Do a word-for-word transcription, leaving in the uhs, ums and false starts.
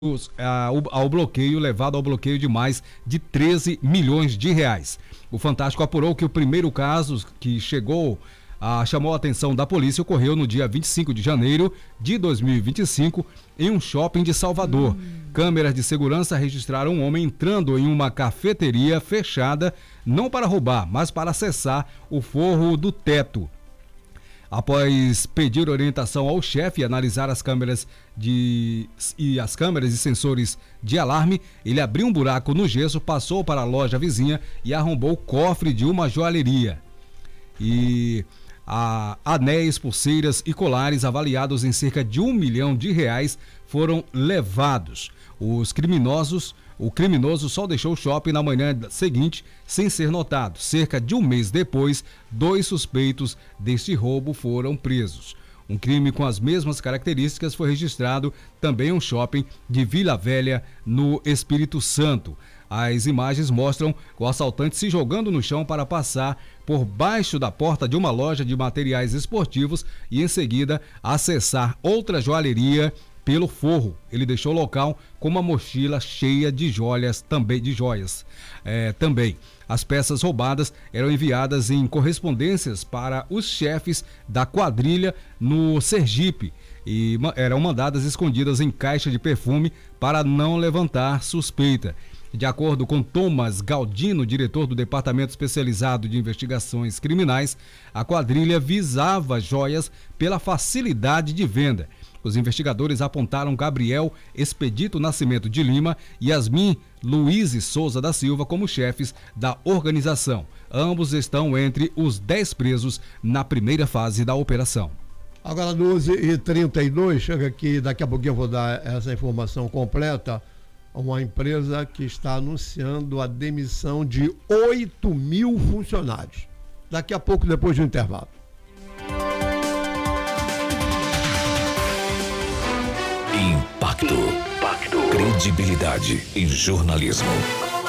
ao bloqueio, levado ao bloqueio de mais de treze milhões de reais. O Fantástico apurou que o primeiro caso que chegou, a, chamou a atenção da polícia, ocorreu no dia vinte e cinco de janeiro de dois mil e vinte e cinco, em um shopping de Salvador. Hum. Câmeras de segurança registraram um homem entrando em uma cafeteria fechada, não para roubar, mas para acessar o forro do teto. Após pedir orientação ao chefe e analisar as câmeras de e as câmeras e sensores de alarme, ele abriu um buraco no gesso, passou para a loja vizinha e arrombou o cofre de uma joalheria. E a, anéis, pulseiras e colares avaliados em cerca de um milhão de reais foram levados. Os criminosos O criminoso só deixou o shopping na manhã seguinte sem ser notado. Cerca de um mês depois, dois suspeitos deste roubo foram presos. Um crime com as mesmas características foi registrado também em um shopping de Vila Velha, no Espírito Santo. As imagens mostram o assaltante se jogando no chão para passar por baixo da porta de uma loja de materiais esportivos e, em seguida, acessar outra joalheria pelo forro. Ele deixou o local com uma mochila cheia de joias também. De joias. É, também. As peças roubadas eram enviadas em correspondências para os chefes da quadrilha no Sergipe e eram mandadas escondidas em caixa de perfume para não levantar suspeita. De acordo com Thomas Galdino, diretor do Departamento Especializado de Investigações Criminais, a quadrilha visava joias pela facilidade de venda. Os investigadores apontaram Gabriel Expedito Nascimento de Lima e Yasmin Luiz Souza da Silva como chefes da organização. Ambos estão entre os dez presos na primeira fase da operação. Agora doze e trinta e dois, chega aqui, daqui a pouquinho eu vou dar essa informação completa. Uma empresa que está anunciando a demissão de oito mil funcionários. Daqui a pouco, depois do intervalo. Impacto. Impacto. Credibilidade em jornalismo.